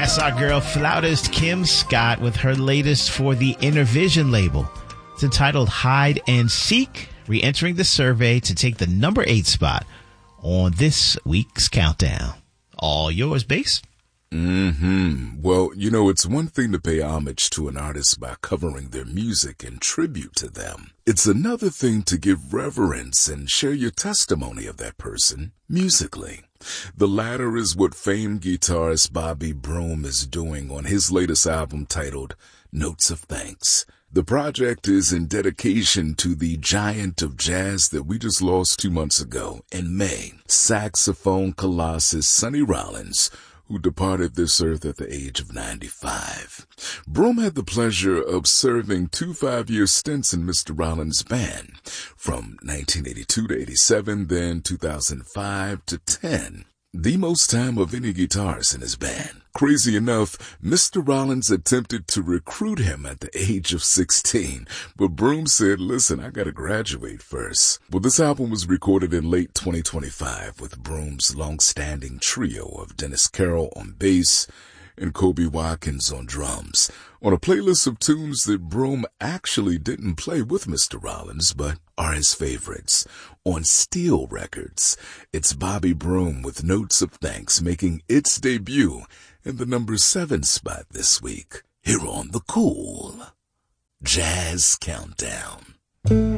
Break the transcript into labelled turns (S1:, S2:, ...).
S1: That's our girl, flautist Kim Scott, with her latest for the Innervision label. It's entitled Hide and Seek, re-entering the survey to take the number 8 spot on this week's countdown. All yours, Bass.
S2: Well, you know, it's one thing to pay homage to an artist by covering their music in tribute to them. It's another thing to give reverence and share your testimony of that person musically. The latter is what famed guitarist Bobby Broom is doing on his latest album titled Notes of Thanks. The project is in dedication to the giant of jazz that we just lost 2 months ago in May, saxophone colossus Sonny Rollins, who departed this earth at the age of 95. Broom had the pleasure of serving 2 5-year stints in Mr. Rollins' band, from 1982 to 87, then 2005 to 10. The most time of any guitarist in his band. Crazy enough, Mr. Rollins attempted to recruit him at the age of 16, but Broom said, listen, I gotta graduate first. Well, this album was recorded in late 2025 with Broom's long-standing trio of Dennis Carroll on bass and Kobe Watkins on drums, on a playlist of tunes that Broom actually didn't play with Mr. Rollins, but are his favorites. On Steel Records, it's Bobby Broom with Notes of Thanks making its debut in the number 7 spot this week, here on the Cool Jazz Countdown.